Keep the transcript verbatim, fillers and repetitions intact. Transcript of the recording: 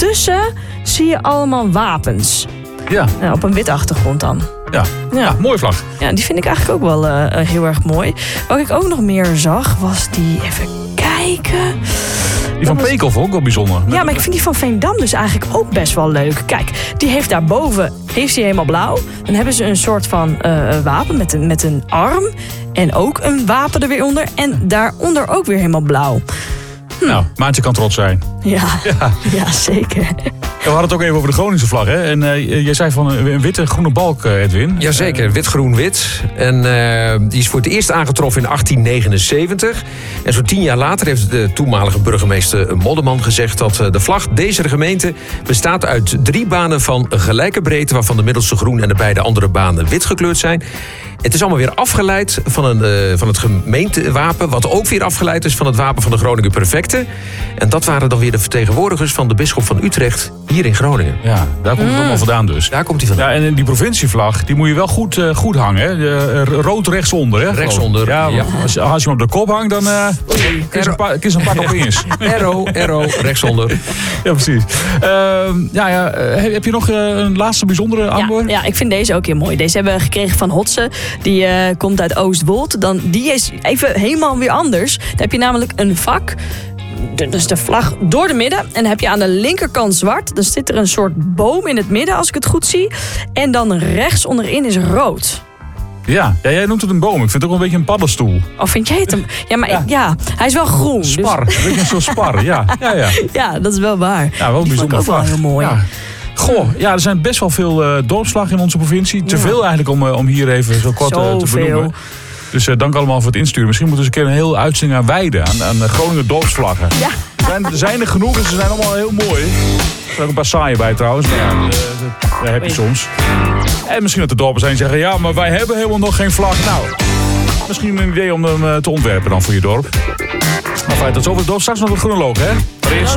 daartussen zie je allemaal wapens. Ja. Ja, op een wit achtergrond dan. Ja, ja. ja mooie vlag. Ja, die vind ik eigenlijk ook wel uh, heel erg mooi. Wat ik ook nog meer zag, was die... Even kijken... Die van Pekel vond ik ook wel bijzonder. Ja, maar ik vind die van Veendam dus eigenlijk ook best wel leuk. Kijk, die heeft daarboven, heeft hij helemaal blauw. Dan hebben ze een soort van uh, wapen met een, met een arm. En ook een wapen er weer onder. En daaronder ook weer helemaal blauw. Hm. Nou, Maartje kan trots zijn. Ja, ja. ja zeker. We hadden het ook even over de Groningse vlag, hè? En uh, jij zei van een witte groene balk, uh, Edwin. Jazeker, wit-groen-wit. En uh, die is voor het eerst aangetroffen in achttien negenenzeventig. En zo'n tien jaar later heeft de toenmalige burgemeester Modderman gezegd dat uh, de vlag deze gemeente bestaat uit drie banen van gelijke breedte, waarvan de middelste groen en de beide andere banen wit gekleurd zijn. Het is allemaal weer afgeleid van, een, uh, van het gemeentewapen, wat ook weer afgeleid is van het wapen van de Groninger Prefecten. En dat waren dan weer de vertegenwoordigers van de bisschop van Utrecht hier in Groningen. Ja, daar komt het allemaal vandaan dus. Daar komt hij vandaan. Ja, en die provincievlag, die moet je wel goed, uh, goed hangen. Hè? De, uh, rood rechtsonder. Hè? Rechtsonder. Ja, ja. Als, als je hem op de kop hangt, dan uh, kies een paar, kies een paar opeens. Arrow, arrow, rechtsonder. Ja, precies. Uh, ja, ja, heb je nog uh, een laatste bijzondere aanwoord? Ja, ja, ik vind deze ook heel mooi. Deze hebben we gekregen van Hotse. Die uh, komt uit Oostwold. Dan, die is even helemaal weer anders. Dan heb je namelijk een vak... Dus de vlag door de midden. En dan heb je aan de linkerkant zwart. Dan zit er een soort boom in het midden, als ik het goed zie. En dan rechts onderin is rood. Ja, ja, jij noemt het een boom. Ik vind het ook wel een beetje een paddenstoel. Oh, vind jij het een... Ja, maar ja, ja hij is wel groen. Spar, dus... een beetje zo'n spar, ja. Ja, ja. ja, dat is wel waar. Ja, wel een bijzonder ook wel heel mooi. Ja. Goh, ja, er zijn best wel veel uh, dorpsvlaggen in onze provincie. Te veel eigenlijk om, uh, om hier even zo kort uh, te benoemen. Dus uh, dank allemaal voor het insturen. Misschien moeten we eens een keer een hele uitzending aan wijden. Aan, aan de Groninger dorpsvlaggen. Ja. Er zijn, er zijn er genoeg en ze zijn allemaal heel mooi. Er zijn ook een paar saaien bij trouwens. Maar ja, uh, dat, dat heb je soms. En misschien dat de dorpen zijn die zeggen... ja, maar wij hebben helemaal nog geen vlag. Nou, misschien een idee om hem uh, te ontwerpen dan voor je dorp. Maar fijn, tot zover het dorp. Straks nog het chronoloog, hè?